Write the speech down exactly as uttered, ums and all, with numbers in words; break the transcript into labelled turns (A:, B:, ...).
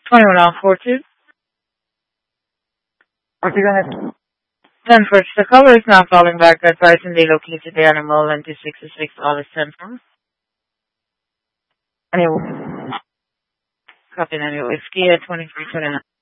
A: twenty-one off four two.
B: Okay, go ahead.
A: Then first, the caller is now calling back. Advising they located the animal and two sixty-six Olive Central.
B: Anyway.
A: Copy annual whiskey at twenty-three twenty-nine.